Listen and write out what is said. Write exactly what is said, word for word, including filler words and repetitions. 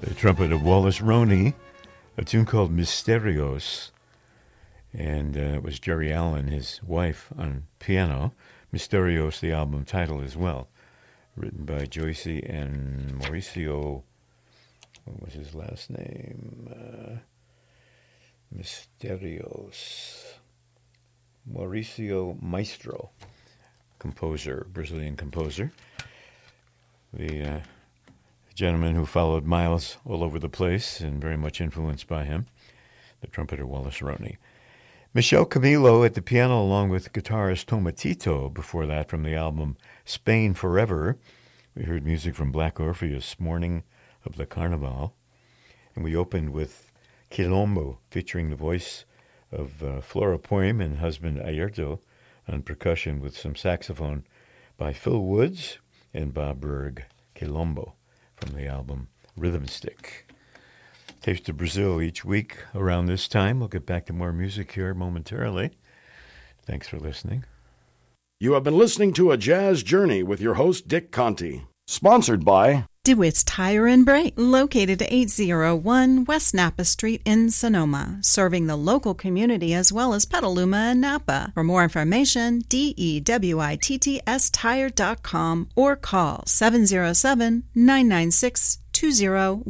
the trumpet of Wallace Roney, a tune called Mysterios. And uh, it was Jerry Allen, his wife, on piano. Mysterios, the album title as well. Written by Joycey and Mauricio. What was his last name? Uh, Mysterios. Mauricio Maestro, composer, Brazilian composer. The uh, gentleman who followed Miles all over the place and very much influenced by him, the trumpeter Wallace Roney. Michel Camilo at the piano along with guitarist Tomatito. Before that, from the album Spain Forever, we heard music from Black Orpheus, Morning of the Carnival. And we opened with Quilombo, featuring the voice of uh, Flora Poim and husband Ayerto on percussion with some saxophone by Phil Woods and Bob Berg. Quilombo from the album Rhythm Stick. Taste of Brazil each week around this time. We'll get back to more music here momentarily. Thanks for listening. You have been listening to A Jazz Journey with your host, Dick Conti. Sponsored by DeWitt's Tire and Brake, located at eight oh one West Napa Street in Sonoma, serving the local community as well as Petaluma and Napa. For more information, D E W I T T S tire dot com or call seven oh seven, nine nine six, two oh